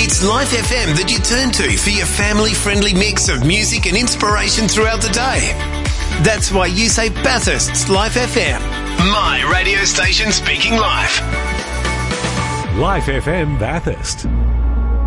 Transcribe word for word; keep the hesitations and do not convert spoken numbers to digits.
It's Life F M that you turn to for your family-friendly mix of music and inspiration throughout the day. That's why you say Bathurst's Life F M. My radio station speaking live. Life F M Bathurst.